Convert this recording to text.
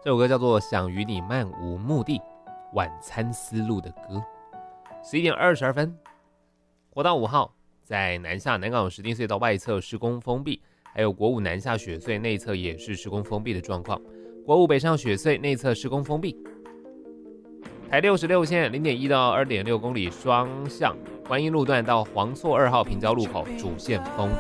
这首歌叫做《想与你漫无目的晚餐思路的歌》。11点22分，国道5号在南下南港石碇隧道外侧施工封闭，还有国五南下雪隧内侧也是施工封闭的状况。国五北上雪隧内侧施工封闭。台66线 0.1 到 2.6 公里双向观音路段到黄厝2号平交路口主线封闭。